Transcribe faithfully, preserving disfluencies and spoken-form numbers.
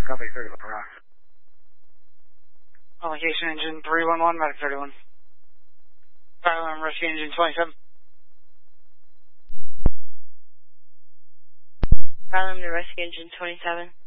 Copy thirty-one, rock. On location engine three one one, medic thirty-one. Fire alarm rescue engine twenty-seven. Fire alarm to rescue engine twenty-seven.